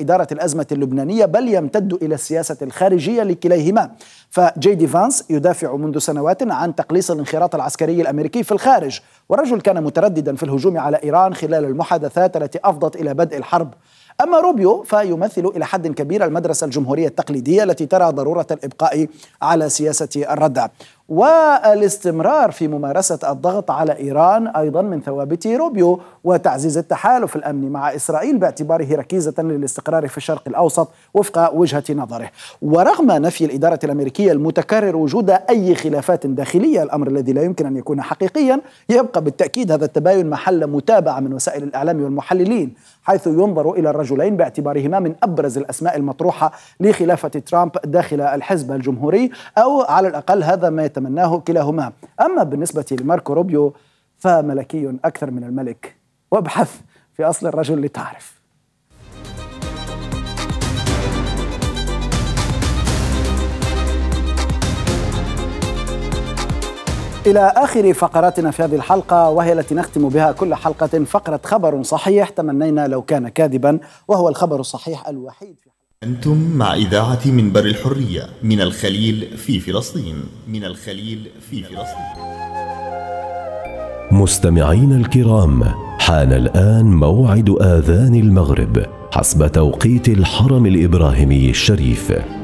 إدارة الأزمة اللبنانية، بل يمتد إلى السياسة الخارجية لكليهما. فجي دي فانس يدافع منذ سنوات عن تقليص الانخراط العسكري الأمريكي في الخارج، والرجل كان مترددا في الهجوم على إيران خلال المحادثات التي أفضت إلى بدء الحرب. أما روبيو فيمثل إلى حد كبير المدرسة الجمهورية التقليدية التي ترى ضرورة الإبقاء على سياسة الردع، والاستمرار في ممارسة الضغط على إيران أيضا من ثوابت روبيو، وتعزيز التحالف الأمني مع إسرائيل باعتباره ركيزة للاستقرار في الشرق الأوسط وفق وجهة نظره. ورغم نفي الإدارة الأمريكية المتكرر وجود أي خلافات داخلية، الأمر الذي لا يمكن أن يكون حقيقيا، يبقى بالتأكيد هذا التباين محل متابعة من وسائل الإعلام والمحللين، حيث ينظر إلى الرجلين باعتبارهما من أبرز الأسماء المطروحة لخلافة ترامب داخل الحزب الجمهوري، أو على الأقل هذا ما يتمناه كلاهما. أما بالنسبة لماركو روبيو فملكي أكثر من الملك، وابحث في أصل الرجل لتعرف. إلى آخر فقراتنا في هذه الحلقة، وهي التي نختم بها كل حلقة، فقرة خبر صحيح تمنينا لو كان كاذبا، وهو الخبر الصحيح الوحيد في أنتم مع إذاعة منبر الحرية من الخليل في فلسطين. مستمعين الكرام، حان الآن موعد آذان المغرب حسب توقيت الحرم الإبراهيمي الشريف.